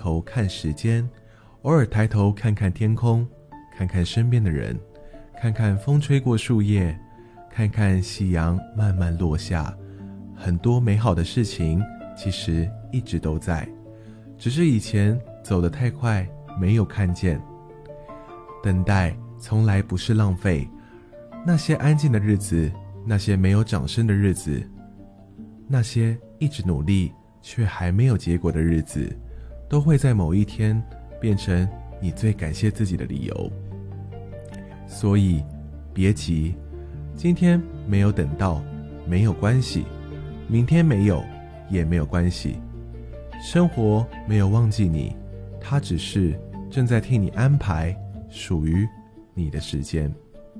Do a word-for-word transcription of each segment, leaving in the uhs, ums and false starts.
头看时间，偶尔抬头看看天空，看看身边的人，看看风吹过树叶，看看夕阳慢慢落下。很多美好的事情其实一直都在，只是以前走得太快，没有看见。等待从来不是浪费，那些安静的日子，那些没有掌声的日子，那些一直努力却还没有结果的日子，都会在某一天变成你最感谢自己的理由。所以别急，今天没有等到没有关系，明天没有也没有关系，生活没有忘记你，它只是正在替你安排属于你的时间。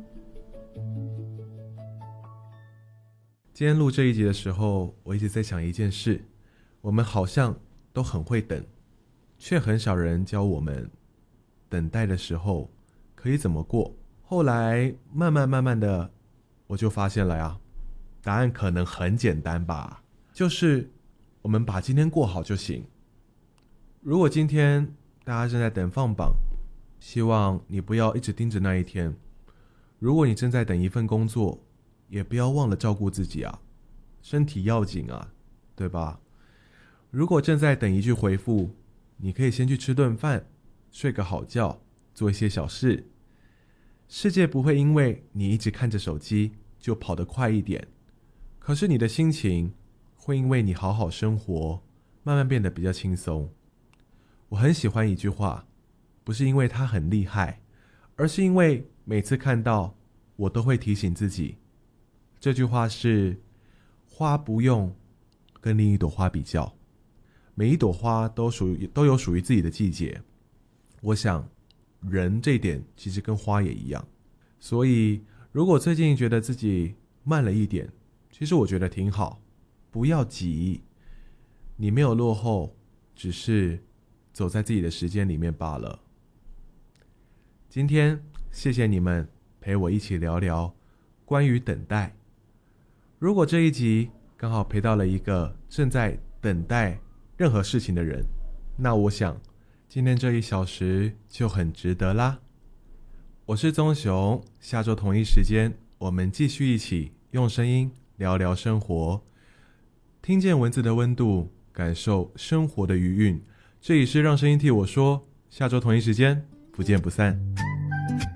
今天录这一集的时候，我一直在想一件事，我们好像都很会等，却很少人教我们等待的时候可以怎么过。后来慢慢慢慢的我就发现了呀，答案可能很简单吧，就是我们把今天过好就行。如果今天大家正在等放榜，希望你不要一直盯着那一天。如果你正在等一份工作，也不要忘了照顾自己啊，身体要紧啊，对吧？如果正在等一句回复，你可以先去吃顿饭，睡个好觉，做一些小事。世界不会因为你一直看着手机就跑得快一点，可是你的心情会因为你好好生活，慢慢变得比较轻松。我很喜欢一句话，不是因为它很厉害，而是因为每次看到我都会提醒自己。这句话是，花不用跟另一朵花比较，每一朵花都属于都有属于自己的季节。我想人这一点其实跟花也一样，所以如果最近觉得自己慢了一点，其实我觉得挺好，不要急，你没有落后，只是走在自己的时间里面罢了。今天谢谢你们陪我一起聊聊关于等待。如果这一集刚好陪到了一个正在等待任何事情的人，那我想今天这一小时就很值得啦。我是宗雄，下周同一时间我们继续一起用声音聊聊生活，听见文字的温度，感受生活的余韵。这里是让声音替我说，下周同一时间不见不散。